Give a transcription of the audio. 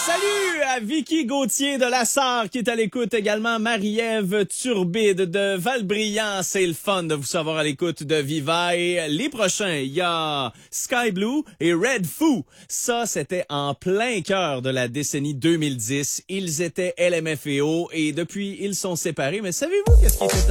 Salut à Vicky Gauthier de La Sarre qui est à l'écoute également. Marie-Ève Turbide de Valbriand. C'est le fun de vous savoir à l'écoute de Viva. Et les prochains, il y a Sky Blue et Red Foo. Ça, c'était en plein cœur de la décennie 2010. Ils étaient LMFAO et depuis, ils sont séparés. Mais savez-vous qu'est-ce qui était